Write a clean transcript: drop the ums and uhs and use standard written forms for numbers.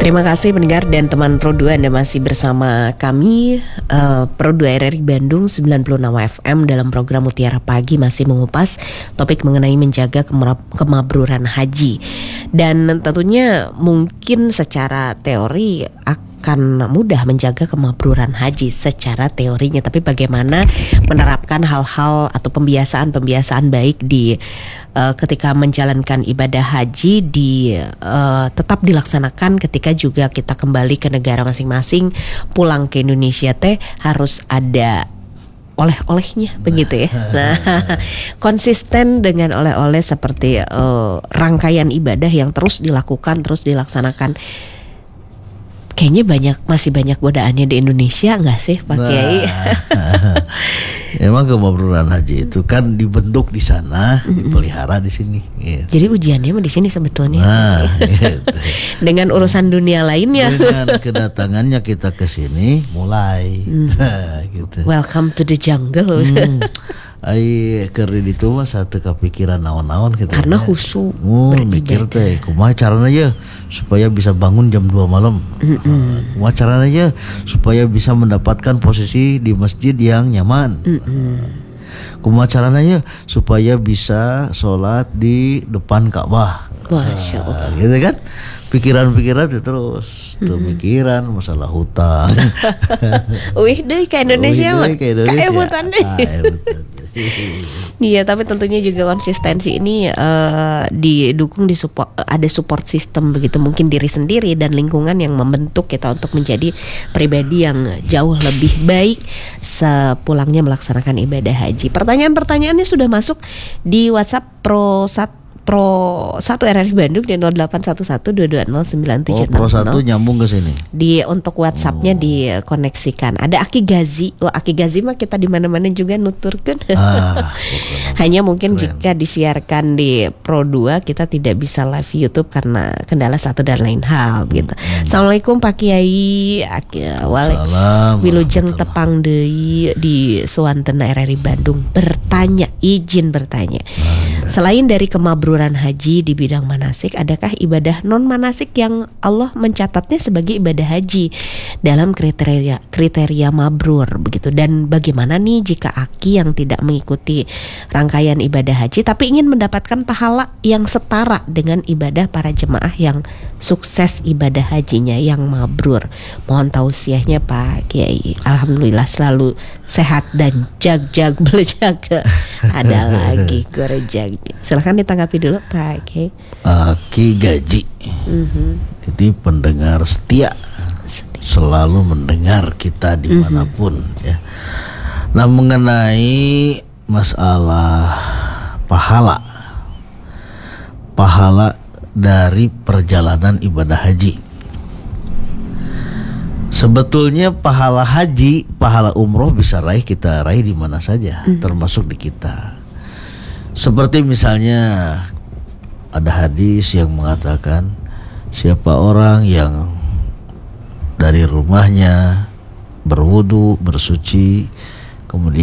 Terima kasih pendengar dan teman Pro2, Anda masih bersama kami Pro2 RRI Bandung 96 FM dalam program Mutiara Pagi, masih mengupas topik mengenai menjaga kemabruran haji. Dan tentunya mungkin secara teori akan mudah menjaga kemabruran haji secara teorinya, tapi bagaimana menerapkan hal-hal atau pembiasaan baik di ketika menjalankan ibadah haji tetap dilaksanakan ketika juga kita kembali ke negara masing-masing, pulang ke Indonesia harus ada oleh-olehnya begitu ya. Nah, konsisten dengan oleh-oleh seperti rangkaian ibadah yang terus dilaksanakan. Kayaknya masih banyak godaannya di Indonesia nggak sih Pak Kiai? Emang kemabruran haji itu kan dibentuk di sana, dipelihara di sini. Gitu. Jadi ujiannya mah di sini sebetulnya. Nah, gitu. Dengan urusan dunia lainnya. Dengan kedatangannya kita ke sini mulai. Gitu. Welcome to the jungle. Kredit itu mah satu kepikiran naon-naon gitu. Karena khusyuk mikir teh kumaha carana aja supaya bisa bangun jam 2 malam. Kumaha carana aja supaya bisa mendapatkan posisi di masjid yang nyaman. Kumaha carana aja supaya bisa sholat di depan Ka'bah. Masya Allah. Gitu kan? Pikiran-pikiran itu terus mikiran masalah hutang. Wih deh ke Indonesia mah kayak butan deh. Iya, tapi tentunya juga konsistensi ini didukung ada support system begitu, mungkin diri sendiri dan lingkungan yang membentuk kita untuk menjadi pribadi yang jauh lebih baik sepulangnya melaksanakan ibadah haji. Pertanyaan-pertanyaannya sudah masuk di WhatsApp Pro 1 RRI Bandung di 0811220976. Pro 1 nyambung ke sini. Untuk WhatsApp-nya dikoneksikan. Ada Aki Gazi. Aki Gazi mah kita di mana-mana juga nuturkan. Hanya mungkin jika disiarkan di Pro 2 kita tidak bisa live YouTube karena kendala satu dan lain hal gitu. Assalamualaikum Pak Kiai. Wilujeng tepang deui di Suwanten RRI Bandung. Izin bertanya. Selain dari kemabruran haji di bidang manasik, adakah ibadah non manasik yang Allah mencatatnya sebagai ibadah haji dalam kriteria mabrur begitu? Dan bagaimana nih jika Aki yang tidak mengikuti rangkaian ibadah haji tapi ingin mendapatkan pahala yang setara dengan ibadah para jemaah yang sukses ibadah hajinya yang mabrur? Mohon tausiahnya Pak Kiai. Alhamdulillah selalu sehat dan jag belajaga. Ada lagi gorejag. Silahkan ditanggapi dulu Pak Kiai. Ki Gaji, jadi pendengar setia, selalu mendengar kita dimanapun ya. Nah, mengenai masalah pahala dari perjalanan ibadah haji, sebetulnya pahala haji, pahala umroh bisa kita raih di mana saja, termasuk di kita. Seperti misalnya ada hadis yang mengatakan siapa orang yang dari rumahnya berwudu, bersuci, kemudian